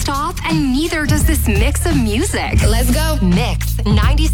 stop, and neither does this mix of music. Let's go. Mix 96.9.